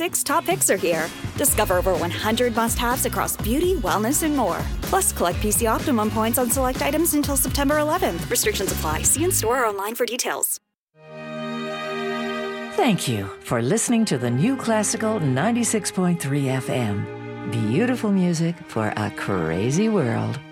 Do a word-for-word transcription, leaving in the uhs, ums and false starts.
Cosmetics top picks are here. Discover over one hundred must-haves across beauty, wellness, and more. Plus, collect P C Optimum points on select items until September eleventh. Restrictions apply. See in-store or online for details. Thank you for listening to the New Classical ninety-six point three F M. Beautiful music for a crazy world.